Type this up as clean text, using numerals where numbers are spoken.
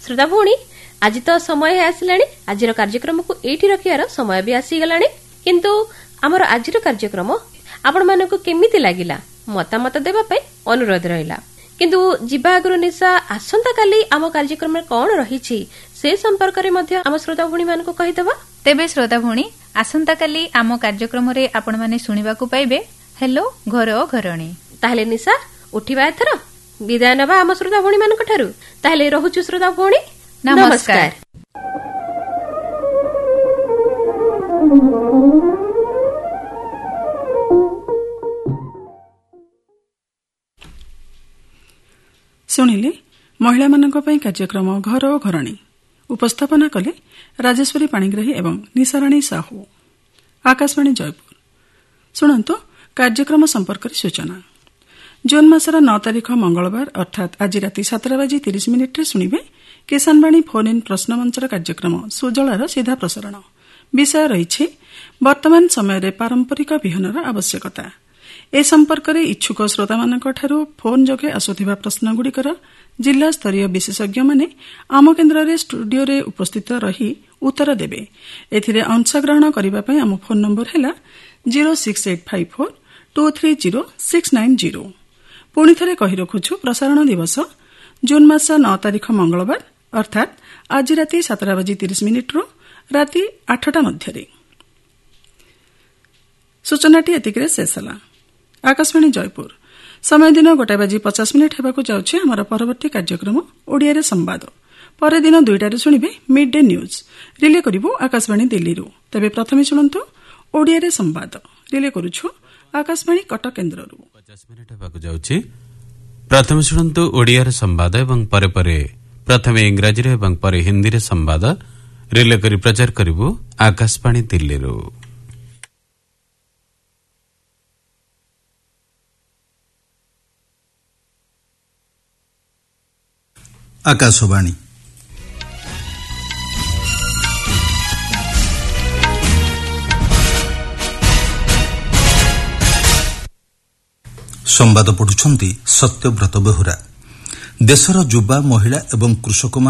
श्रोता भौणी आज तो समय आसिलानी आज कार्यक्रम को एठी रखियार समय भी आसीगलानी किंतु आमर आज कार्यक्रम आपण मानक केमिति लागिला मतामत देबा पे अनुरोध रहिला किंतु जीवा आगु निशा आसंता काली आम कार्यक्रम में कौन रही से संपर्क में मध्य आम श्रोता भौणी मानक कहिदबा। तेबे श्रोता भौणी आसंता काली आम कार्यक्रम रे आपण माने सुनिबा को पाइबे हेलो घर घरणी। ताहले निशा उठिबा एथर विदाय नबा आम श्रोता भौणी मानक ठारू। ताहले रहुछु श्रोता भौणी नमस्कार। शुणिले महिला मानक पई कार्यक्रम घर ओ घरणी उपस्थापना कले राजेश्वरी पाणिग्राही एवं निशाराणी साहू। आकाशवाणी जयपुर। शुणंतु कार्यक्रम संपर्क सूचना। जून मासर 9 तारिख मंगलवार अर्थात आज राति 7:30 शुणिबे किसानवाणी फोन इन प्रश्न मंचर कार्यक्रम सुजलार सीधा प्रसारण। विषय रही वर्तमान समय पारंपरिक विहनर आवश्यकता। ए संपर्क में इच्छुक श्रोता मानक ठारू फोन जोगे आसुथिबा प्रश्नगुड़िकर जिला स्तरीय विशेषज्ञ माने आम केन्द्र रे स्टूडियो रे उपस्थित रही उत्तर देबे। एथिरे अंशग्रहण करिबा पई आम फोन नंबर हैला 06854230690। पुणी थरे कहि रखुछु प्रसारण दिवस जून मास 9 तारिख मंगलवार अर्थात आज राति 7:30 रु राति 8टा मध्यरे। सूचनाटी एतिकरे शेष हला। आकाशवाणी जयपुर। समय दिन 1:50 हेबाकु जाउछि हमर परवर्ती कार्यक्रम ओडिया रे संवाद। पर दिन 2टारे सुनिबे mid day news relay करिवो Akashvani Delhi रु। तबे प्रथमे सुनंतु ओडिया रे संवाद रिले करूछु आकाशवाणी कटक केन्द्र रु। 50 मिनिट हेबाकु जाउछि। प्रथमे सुनंतु ओडिया रे संवाद एवं परे परे प्रथमे इंग्रजी रे एवं परे हिंदी रे संवाद रिले करी प्रचार करिवो आकाशवाणी दिल्ली रु। आकाशवाणी संवाद पढ़ुछंती सत्यव्रत बेहुरा। देशर युवा महिला एवं कृषक